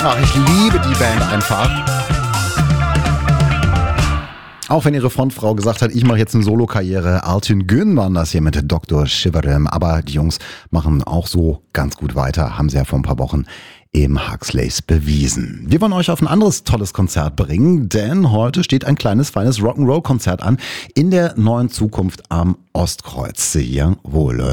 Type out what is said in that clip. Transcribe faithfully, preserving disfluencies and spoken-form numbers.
Ach, ich liebe die Band einfach. Auch wenn ihre Frontfrau gesagt hat, ich mache jetzt eine Solo-Karriere. Altyn Gün waren das hier mit Doktor Shivarim. Aber die Jungs machen auch so ganz gut weiter. Haben sie ja vor ein paar Wochen im Huxleys bewiesen. Wir wollen euch auf ein anderes tolles Konzert bringen, denn heute steht ein kleines, feines Rock'n'Roll-Konzert an in der neuen Zukunft am Ostkreuz. Jawohl.